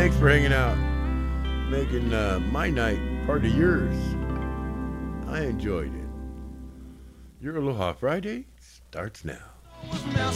Thanks for hanging out, making my night part of yours. I enjoyed it. Your Aloha Friday starts now.